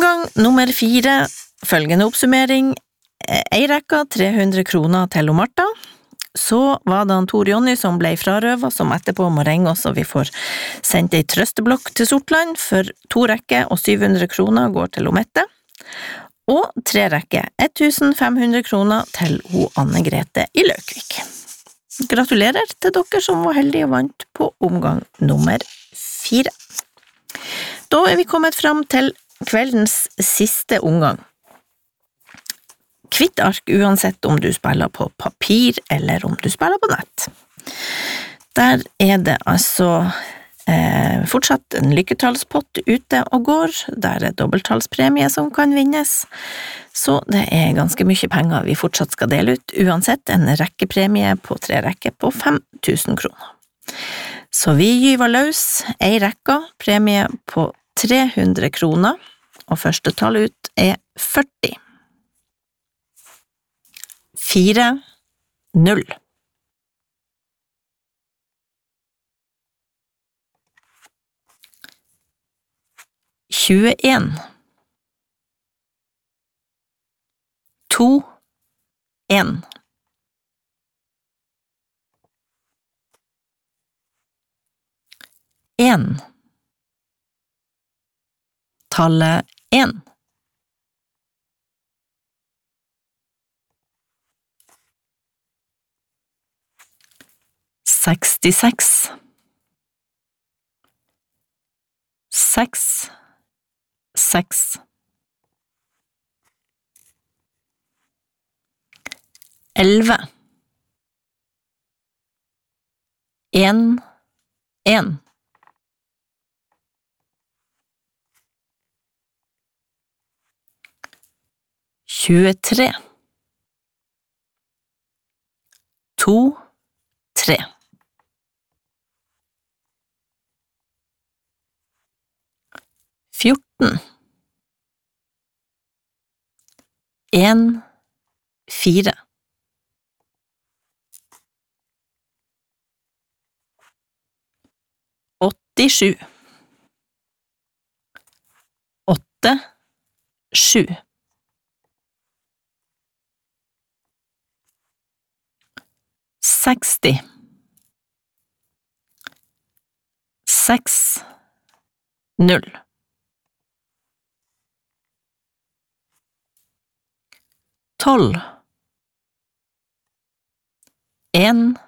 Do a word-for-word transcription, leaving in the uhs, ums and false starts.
Omgang nummer fire, følgende oppsummering. Ei rekka tre hundre kroner til Martha. Så var det han Tor Jonny som ble frarøvet, som etterpå må ringe oss, og vi får sendt ei trøsteblokk til Sortland, for to rekker og syv hundre kroner går til Mette. Og tre rekker, tusen fem hundre kroner til ho Anne Grete i Løkvik. Gratulerer til dere som var heldige og vant på omgang nummer fire. Da er vi kommet fram til kveldens siste omgang. Kvitt ark uansett om du spiller på papir eller om du spiller på nett. Der er det altså eh, fortsatt en lykketallspott ute og går, der er dobbelttallspremie som kan vinnes, så det er ganske mye penger vi fortsatt skal dele ut, uansett en rekkepremie på tre rekker på fem tusen kroner. Så vi gyver løs ei rekka, premie på tre hundre kroner, og første tall ut er førti. Fire, null. Tjueen. To, en. En. Tallet en. Sekstiseks. Seks. Seks. Elve. En. En. Tjuetre. To. Tre. Fjorten. En, fire. Åttisju. Åtte, sju. Seksti. Seks, null. Tolv. En,